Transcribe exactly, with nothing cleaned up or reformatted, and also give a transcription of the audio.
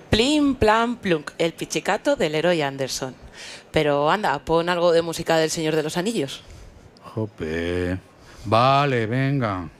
Plim, plan, plunk, el pichicato del Leroy Anderson. Pero anda, pon algo de música del Señor de los Anillos. Jope. Vale, venga.